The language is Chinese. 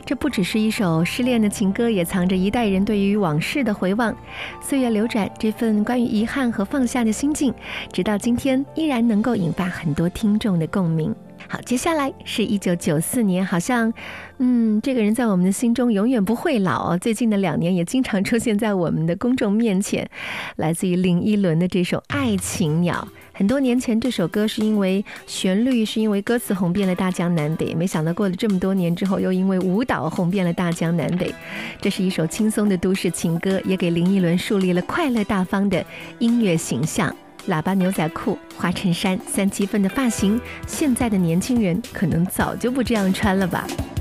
这不只是一首失恋的情歌，也藏着一代人对于往事的回望。岁月流转，这份关于遗憾和放下的心境，直到今天依然能够引发很多听众的共鸣。好，接下来是1994年，好像这个人在我们的心中永远不会老，最近的2年也经常出现在我们的公众面前。来自于林依轮的这首《爱情鸟》，很多年前这首歌是因为旋律，是因为歌词红遍了大江南北，没想到过了这么多年之后，又因为舞蹈红遍了大江南北。这是一首轻松的都市情歌，也给林依轮树立了快乐大方的音乐形象。喇叭牛仔裤、花衬衫、3七分的发型，现在的年轻人可能早就不这样穿了吧。